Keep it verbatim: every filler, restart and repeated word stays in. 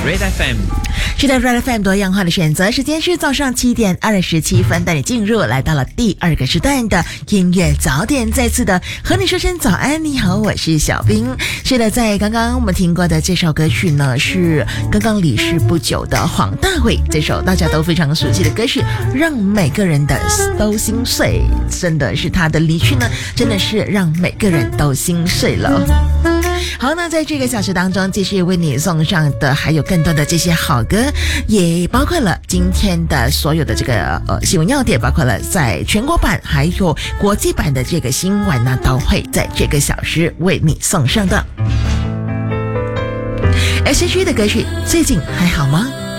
Red F M， 是的 ，Red F M 多样化的选择。时间是早上七点二十七分，带你进入来到了第二个时段的音乐早点。再次的和你说声早安，你好，我是小冰。是的，在刚刚我们听过的这首歌曲呢，是刚刚离世不久的黄大炜，这首大家都非常熟悉的歌曲，让每个人的都心碎。真的是他的离去呢，真的是让每个人都心碎了。好，那在这个小时当中，继续为你送上的还有更多的这些好歌，也包括了今天的所有的这个呃新闻要点，包括了在全国版还有国际版的这个新闻呢，都会在这个小时为你送上的。S H E 的歌曲最近还好吗？